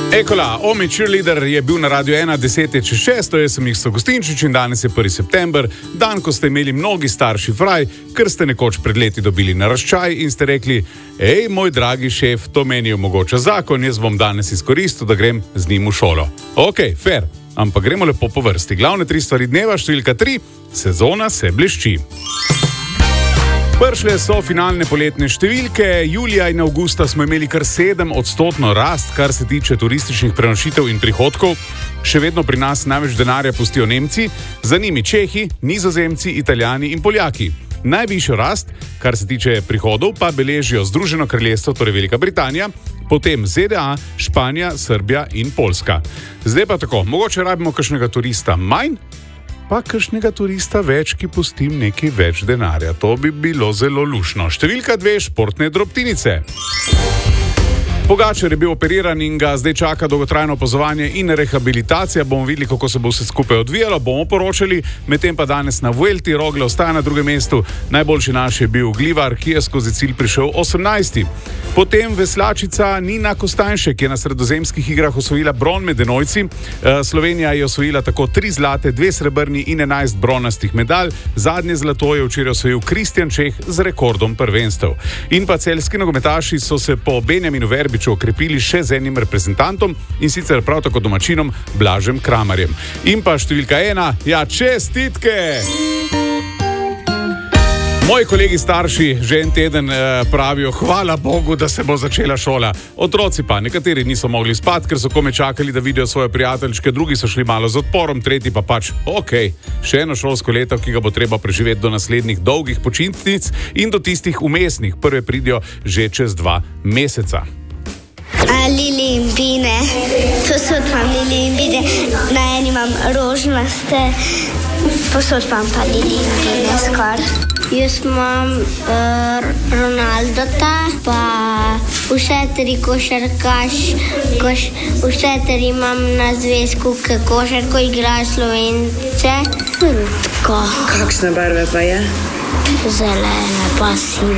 Ekola, Omi Cheerleader je bil na Radio 1 10:06, jaz sem Mikso Gostinčič in danes je 1. september, dan, ko ste imeli mnogi starši fraj, ker ste nekoč pred leti dobili naraščaj in ste rekli: "Ej, moj dragi šef, to meni omogoča zakon, jaz bom danes izkoristil, da grem z njim v šolo." Ok, fair, ampak gremo lepo po vrsti. Glavne 3 stvari dneva, številka 3, sezona se blešči. Prišle so finalne poletne številke. Julija in avgusta smo imeli kar 7% rast, kar se tiče turističnih prenočitev in prihodkov. Še vedno pri nas največ denarja pustijo Nemci, za njimi Čehi, Nizozemci, Italijani in Poljaki. Najvišjo rast, kar se tiče prihodov, pa beležijo Združeno kraljestvo, torej Velika Britanija, potem ZDA, Španija, Srbija in Poljska. Zdaj pa tako, mogoče rabimo kakšnega turista manj, pa kakšnega turista več, ki pustim nekaj več denarja. To bi bilo zelo lušno. Številka 2, športne drobtinice. Pogačar je bil operiran in ga zdaj čaka dolgotrajno opazovanje in rehabilitacija. Bomo videli, kako se bo vse skupaj odvijalo, bomo poročali. Medtem pa danes na Vuelti Rogle ostaja na drugem mestu. Najboljši naš je bil Glivar, ki je skozi cilj prišel 18. Potem veslačica Nina Kostanjšek, ki je na sredozemskih igrah osvojila bron med enojci. Slovenija je osvojila tako 3 zlate, 2 srebrni in 11 bronastih medalj. Zadnje zlato je včeraj osvojil Kristjan Čeh z rekordom prvenstev. In pa celjski nogometaši so se po Benjaminu Verbiču okrepili še z enim reprezentantom in sicer prav tako domačinom Blažem Kramarjem. In pa številka 1, ja, čestitke! Moji kolegi starši že en teden pravijo: "Hvala Bogu, da se bo začela šola." Otroci pa, nekateri niso mogli spati, ker so kome čakali, da vidijo svoje prijateljčke, drugi so šli malo z odporom, tretji pa pač, ok, še eno šolsko leto, ki ga bo treba preživeti do naslednjih dolgih počitnic in do tistih umestnih. Prve pridijo že čez 2 meseca. Lilimbine, posod imam lilimbine, na eni imam rožnaste, posod imam pa lilimbine skoraj. Jaz imam Ronaldota, pa vse 3 košarkaš, vse 3 imam na zvezku, ki košarko igrajo Slovence. Rutko. Kakšne barve pa je? Zelene pa sive.